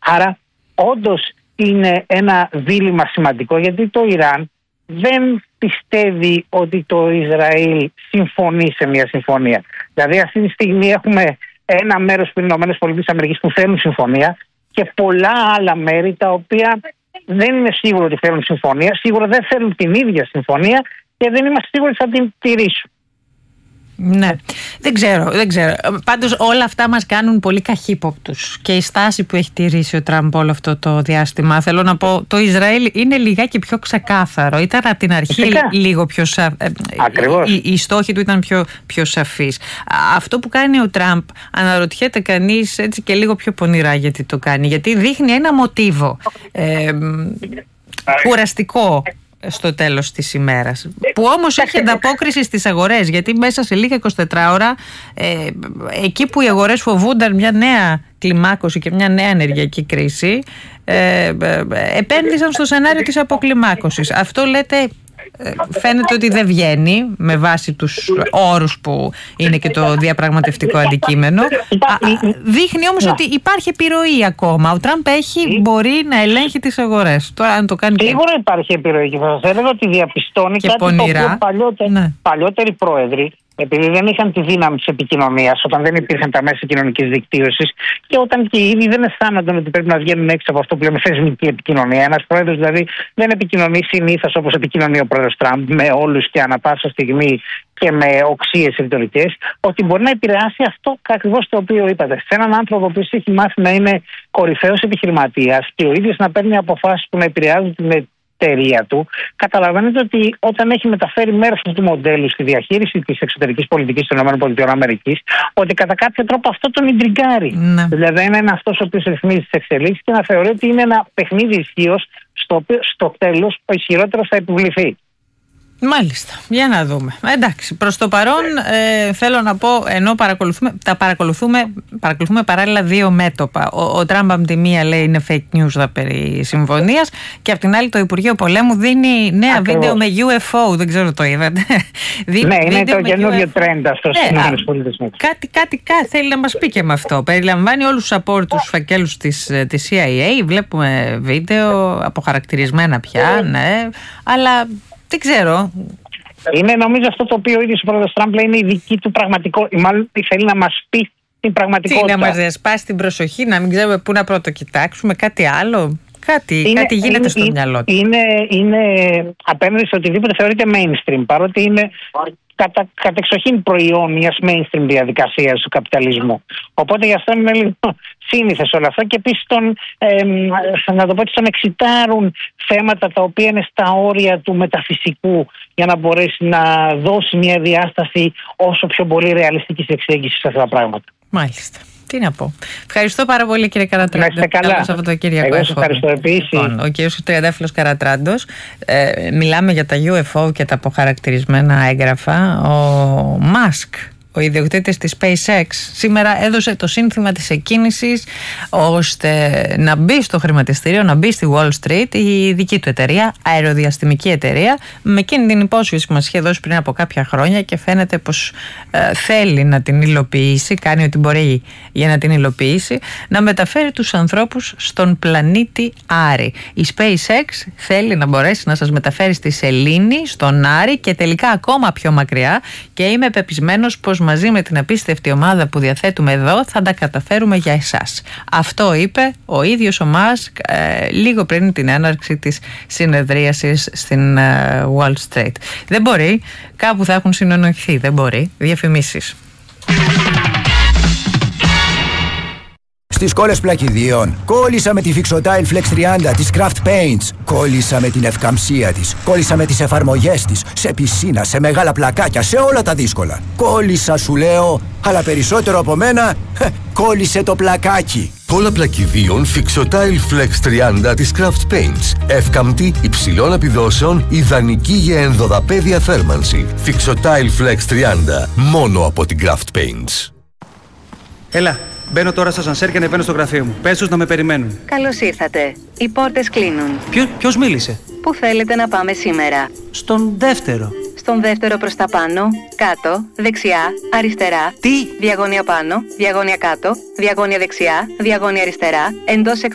Άρα όντως είναι ένα δίλημμα σημαντικό, γιατί το Ιράν δεν πιστεύει ότι το Ισραήλ συμφωνεί σε μια συμφωνία. Δηλαδή αυτή τη στιγμή έχουμε ένα μέρος που είναι οι ΗΠΑ που θέλουν συμφωνία και πολλά άλλα μέρη τα οποία δεν είναι σίγουρο ότι θέλουν συμφωνία, σίγουρα δεν θέλουν την ίδια συμφωνία και δεν είμαστε σίγουροι ότι θα την τηρήσουν. Ναι, δεν ξέρω. Πάντως όλα αυτά μας κάνουν πολύ καχύποπτους και η στάση που έχει τηρήσει ο Τραμπ όλο αυτό το διάστημα. Θέλω να πω, το Ισραήλ είναι λιγάκι πιο ξεκάθαρο. Ήταν από την αρχή λίγο πιο Ακριβώς. Οι στόχοι του ήταν πιο σαφείς. Αυτό που κάνει ο Τραμπ, αναρωτιέται κανείς έτσι και λίγο πιο πονηρά γιατί το κάνει. Γιατί δείχνει ένα μοτίβο κουραστικό στο τέλος της ημέρας, που όμως έχει ανταπόκριση στις αγορές, γιατί μέσα σε λίγα 24 ώρα εκεί που οι αγορές φοβούνταν μια νέα κλιμάκωση και μια νέα ενεργειακή κρίση, επένδυσαν στο σενάριο της αποκλιμάκωσης. Αυτό λέτε φαίνεται ότι δεν βγαίνει με βάση τους όρους που είναι και το διαπραγματευτικό αντικείμενο. Δείχνει όμως ότι υπάρχει επιρροή ακόμα. Ο Τραμπ μπορεί να ελέγχει τις αγορές. Τώρα, αν το κάνει σίγουρα υπάρχει επιρροή και θα σας έλεγα ότι διαπιστώνει και κάτι πονηρά, το οποίο παλιότεροι πρόεδροι, επειδή δεν είχαν τη δύναμη της επικοινωνίας, όταν δεν υπήρχαν τα μέσα κοινωνικής δικτύωσης και όταν και οι ίδιοι δεν αισθάνονταν ότι πρέπει να βγαίνουν έξω από αυτό που λέμε θεσμική επικοινωνία. Ένας πρόεδρος δηλαδή δεν επικοινωνεί συνήθως όπως επικοινωνεί ο πρόεδρος Τραμπ, με όλους και ανά πάσα στιγμή και με οξύες ρητορικές, ότι μπορεί να επηρεάσει αυτό ακριβώς το οποίο είπατε. Σε έναν άνθρωπο που έχει μάθει να είναι κορυφαίος επιχειρηματίας και ο ίδιος να παίρνει αποφάσεις που να επηρεάζουν την εταιρεία του, καταλαβαίνετε ότι όταν έχει μεταφέρει μέρος του μοντέλου στη διαχείριση της εξωτερικής πολιτικής των ΗΠΑ, ότι κατά κάποιο τρόπο αυτό τον ιντριγκάρει. Ναι. Δηλαδή είναι αυτός ο οποίος ρυθμίζει τις εξελίξεις και να θεωρεί ότι είναι ένα παιχνίδι ισχύος στο οποίο στο τέλος ο ισχυρότερος θα επιβληθεί. Μάλιστα, για να δούμε. Εντάξει, προς το παρόν θέλω να πω, ενώ παρακολουθούμε παράλληλα δύο μέτωπα. Ο Τραμπ από τη μία λέει είναι fake news περί συμφωνίας και από την άλλη το Υπουργείο Πολέμου δίνει νέα βίντεο με UFO, δεν ξέρω το είδατε. Ναι, είναι το καινούριο trend αυτό στις ΗΠΑ. Κάτι θέλει να μας πει και με αυτό. Περιλαμβάνει όλους τους απόρριτους φακέλους της CIA, βλέπουμε βίντεο αποχαρακτηρισμένα πια, ναι, αλλά δεν ξέρω. Είναι νομίζω αυτό το οποίο ο ίδιος ο πρόεδρος Τραμπ λέει είναι η δική του πραγματικότητα. Μάλλον θέλει να μας πει την πραγματικότητα. Τι, να μας διασπάσει την προσοχή, να μην ξέρουμε πού να πρώτο κοιτάξουμε, κάτι άλλο. Κάτι γίνεται στο μυαλό του. Είναι απέναντι σε οτιδήποτε θεωρείται mainstream, παρότι είναι κατεξοχήν προϊόν μιας mainstream διαδικασίας του καπιταλισμού. Οπότε γι' αυτό είναι λίγο σύνηθες όλα αυτά και επίσης τον εξητάρουν θέματα τα οποία είναι στα όρια του μεταφυσικού για να μπορέσει να δώσει μια διάσταση όσο πιο πολύ ρεαλιστικής εξέγγισης σε αυτά τα πράγματα. Μάλιστα. Τι να πω. Ευχαριστώ πάρα πολύ, κύριε Καρατράντο. Να είστε καλά. Σαββατοκύριακο. Εγώ σας ευχαριστώ επίσης. Λοιπόν, ο κύριος Τριαντάφυλλος Καρατράντος. Μιλάμε για τα UFO και τα αποχαρακτηρισμένα έγγραφα. Ο Μάσκ, ο ιδιοκτήτης της SpaceX, σήμερα έδωσε το σύνθημα της εκκίνησης ώστε να μπει στο χρηματιστήριο, να μπει στη Wall Street η δική του εταιρεία, αεροδιαστημική εταιρεία, με εκείνη την υπόσχεση που μας είχε δώσει πριν από κάποια χρόνια και φαίνεται πως θέλει να την υλοποιήσει, κάνει ό,τι μπορεί για να την υλοποιήσει, να μεταφέρει τους ανθρώπους στον πλανήτη Άρη. Η SpaceX θέλει να μπορέσει να σας μεταφέρει στη Σελήνη, στον Άρη και τελικά ακόμα πιο μακριά, και είμαι πεπισμένος πως μαζί με την απίστευτη ομάδα που διαθέτουμε εδώ θα τα καταφέρουμε για εσάς. Αυτό είπε ο ίδιος ο Μάσκ λίγο πριν την έναρξη της συνεδρίασης στην Wall Street. Δεν μπορεί, κάπου θα έχουν συνεννοηθεί, δεν μπορεί. Διαφημίσεις. Στις κόλλες πλακιδίων, κόλλησα με τη Fixotile Flex 30 της Craft Paints. Κόλλησα με την ευκαμψία της. Κόλλησα με τις εφαρμογές της. Σε πισίνα, σε μεγάλα πλακάκια, σε όλα τα δύσκολα. Κόλλησα σου λέω, αλλά περισσότερο από μένα, κόλλησε το πλακάκι. Κόλλα πλακιδίων Fixotile Flex 30 της Craft Paints. Εύκαμπτη, υψηλών επιδόσεων, ιδανική για ενδοδαπέδια θέρμανση. Fixotile Flex 30, μόνο από την Craft Paints. Έλα. Μπαίνω τώρα στο ασανσέρ και ανεβαίνω στο γραφείο μου. Πες τους να με περιμένουν. Καλώς ήρθατε. Οι πόρτες κλείνουν. Ποιος μίλησε? Πού θέλετε να πάμε σήμερα? Στον δεύτερο. Στον δεύτερο προς τα πάνω, κάτω, δεξιά, αριστερά. Τι? Διαγώνια πάνω, διαγώνια κάτω, διαγώνια δεξιά, διαγώνια αριστερά, εντός